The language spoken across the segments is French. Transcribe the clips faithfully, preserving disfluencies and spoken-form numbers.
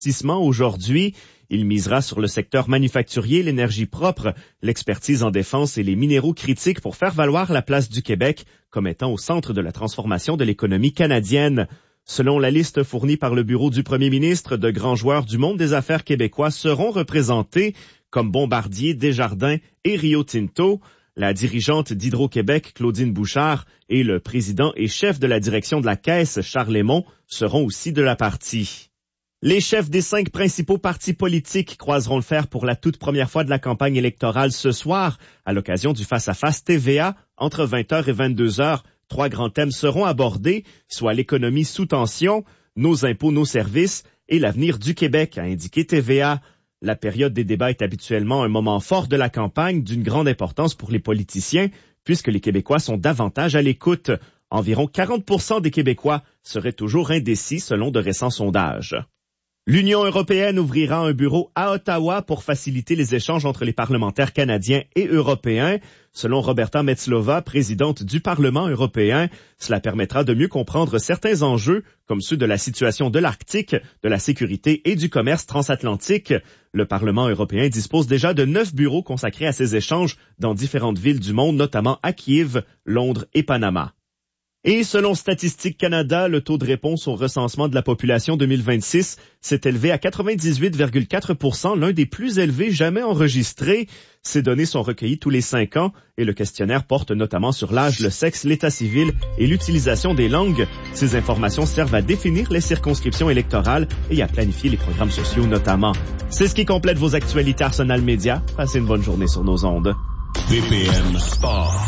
investissement aujourd'hui. Il misera sur le secteur manufacturier, l'énergie propre, l'expertise en défense et les minéraux critiques pour faire valoir la place du Québec comme étant au centre de la transformation de l'économie canadienne. Selon la liste fournie par le bureau du premier ministre, de grands joueurs du monde des affaires québécois seront représentés, comme Bombardier, Desjardins et Rio Tinto. La dirigeante d'Hydro-Québec, Claudine Bouchard, et le président et chef de la direction de la Caisse, Charles Lemont, seront aussi de la partie. Les chefs des cinq principaux partis politiques croiseront le fer pour la toute première fois de la campagne électorale ce soir, à l'occasion du face-à-face T V A, entre vingt heures et vingt-deux heures. Trois grands thèmes seront abordés, soit l'économie sous tension, nos impôts, nos services et l'avenir du Québec, a indiqué T V A. La période des débats est habituellement un moment fort de la campagne, d'une grande importance pour les politiciens, puisque les Québécois sont davantage à l'écoute. Environ quarante pour cent des Québécois seraient toujours indécis selon de récents sondages. L'Union européenne ouvrira un bureau à Ottawa pour faciliter les échanges entre les parlementaires canadiens et européens. Selon Roberta Metslova, présidente du Parlement européen, cela permettra de mieux comprendre certains enjeux, comme ceux de la situation de l'Arctique, de la sécurité et du commerce transatlantique. Le Parlement européen dispose déjà de neuf bureaux consacrés à ces échanges dans différentes villes du monde, notamment à Kiev, Londres et Panama. Et selon Statistique Canada, le taux de réponse au recensement de la population deux mille vingt-six s'est élevé à quatre-vingt-dix-huit virgule quatre pour cent, l'un des plus élevés jamais enregistrés. Ces données sont recueillies tous les cinq ans et le questionnaire porte notamment sur l'âge, le sexe, l'état civil et l'utilisation des langues. Ces informations servent à définir les circonscriptions électorales et à planifier les programmes sociaux notamment. C'est ce qui complète vos actualités Arsenal Média. Passez une bonne journée sur nos ondes. D P M Sport.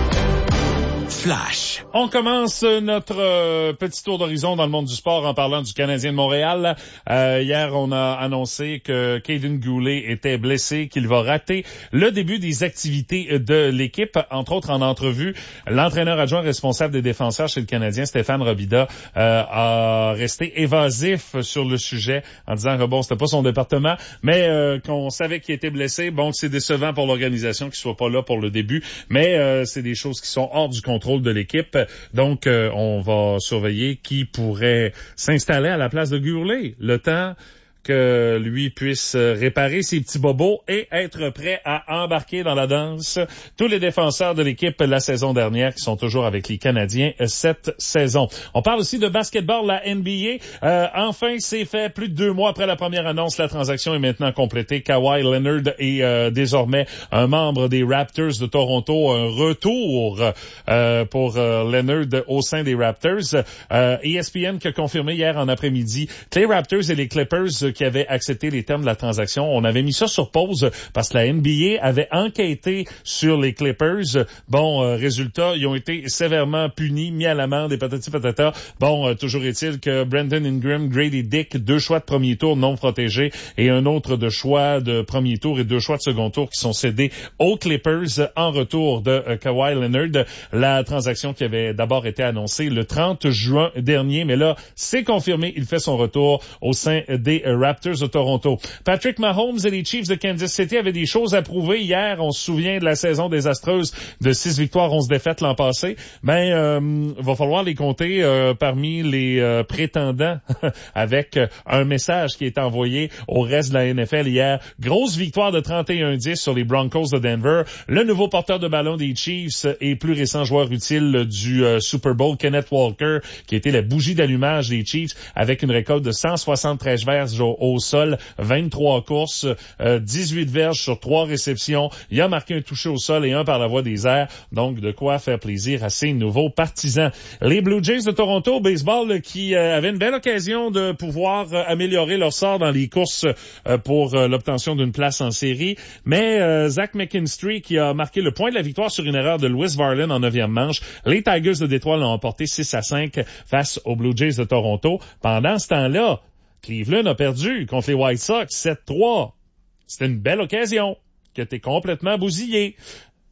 Flash. On commence notre euh, petit tour d'horizon dans le monde du sport en parlant du Canadien de Montréal. Euh, hier, on a annoncé que Caden Goulet était blessé, qu'il va rater le début des activités de l'équipe. Entre autres, en entrevue, l'entraîneur adjoint responsable des défenseurs chez le Canadien, Stéphane Robida, euh, a resté évasif sur le sujet en disant que bon, c'était pas son département, mais euh, qu'on savait qu'il était blessé. Bon, c'est décevant pour l'organisation qu'il soit pas là pour le début, mais euh, c'est des choses qui sont hors du contrôle de l'équipe. Donc, euh, on va surveiller qui pourrait s'installer à la place de Goulet. Le temps que lui puisse réparer ses petits bobos et être prêt à embarquer dans la danse. Tous les défenseurs de l'équipe la saison dernière qui sont toujours avec les Canadiens cette saison. On parle aussi de basketball, la N B A. Euh, enfin, c'est fait plus de deux mois après la première annonce. La transaction est maintenant complétée. Kawhi Leonard est euh, désormais un membre des Raptors de Toronto. Un retour euh, pour euh, Leonard au sein des Raptors. Euh, E S P N qui a confirmé hier en après-midi que les Raptors et les Clippers qui avaient accepté les termes de la transaction. On avait mis ça sur pause parce que la N B A avait enquêté sur les Clippers. Bon, euh, résultat, ils ont été sévèrement punis, mis à l'amende et patati patata. Bon, euh, toujours est-il que Brandon Ingram, Grady Dick, deux choix de premier tour non protégés et un autre de choix de premier tour et deux choix de second tour qui sont cédés aux Clippers en retour de euh, Kawhi Leonard. La transaction qui avait d'abord été annoncée le trente juin dernier, mais là, c'est confirmé, il fait son retour au sein des euh, Raptors de Toronto. Patrick Mahomes et les Chiefs de Kansas City avaient des choses à prouver hier. On se souvient de la saison désastreuse de six victoires, onze défaites l'an passé. Ben, euh, va falloir les compter euh, parmi les euh, prétendants avec euh, un message qui est envoyé au reste de la N F L hier. Grosse victoire de trente et un dix sur les Broncos de Denver. Le nouveau porteur de ballon des Chiefs et plus récent joueur utile du euh, Super Bowl, Kenneth Walker, qui était la bougie d'allumage des Chiefs avec une récolte de cent soixante-treize verges au, au sol, vingt-trois courses, euh, dix-huit verges sur trois réceptions. Il a marqué un touché au sol et un par la voie des airs. Donc, de quoi faire plaisir à ses nouveaux partisans. Les Blue Jays de Toronto, baseball, qui euh, avaient une belle occasion de pouvoir euh, améliorer leur sort dans les courses euh, pour euh, l'obtention d'une place en série. Mais euh, Zach McKinstry, qui a marqué le point de la victoire sur une erreur de Lewis Varlin en neuvième manche. Les Tigers de Détroit l'ont emporté six à cinq face aux Blue Jays de Toronto. Pendant ce temps-là, Cleveland a perdu contre les White Sox sept trois. C'était une belle occasion qui a été complètement bousillée.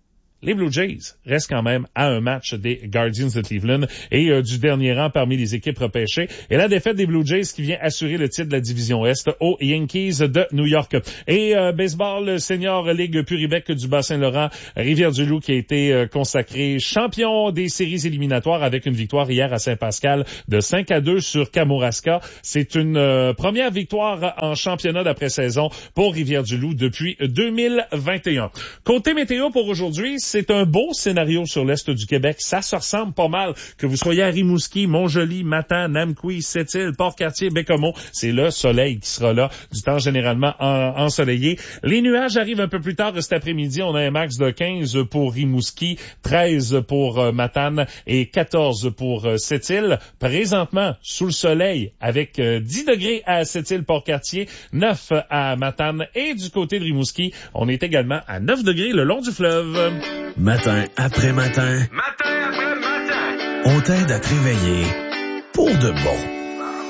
les Blue Jays restent quand même à un match des Guardians de Cleveland et euh, du dernier rang parmi les équipes repêchées. Et la défaite des Blue Jays qui vient assurer le titre de la division Est aux Yankees de New York. Et euh, baseball senior Ligue Puribec du Bas-Saint-Laurent, Rivière-du-Loup qui a été euh, consacré champion des séries éliminatoires avec une victoire hier à Saint-Pascal de cinq à deux sur Kamouraska. C'est une euh, première victoire en championnat d'après-saison pour Rivière-du-Loup depuis deux mille vingt et un. Côté météo pour aujourd'hui, c'est un beau scénario sur l'Est du Québec. Ça se ressemble pas mal. Que vous soyez à Rimouski, Montjoly, Matane, Namqui, Sept-Îles, Port-Cartier, Bécomo, c'est le soleil qui sera là. Du temps généralement en, ensoleillé. Les nuages arrivent un peu plus tard cet après-midi. On a un max de quinze pour Rimouski, treize pour euh, Matane et quatorze pour euh, Sept-Îles. Présentement, sous le soleil, avec euh, dix degrés à Sept-Îles, Port-Cartier, neuf à Matane et du côté de Rimouski, on est également à neuf degrés le long du fleuve. Matin après matin. Matin après matin. On t'aide à te réveiller pour de bon.